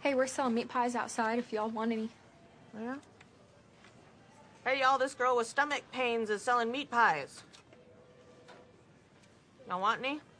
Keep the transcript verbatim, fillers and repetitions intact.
Hey, we're selling meat pies outside if y'all want any. Yeah? Hey, y'all, this girl with stomach pains is selling meat pies. Y'all want any?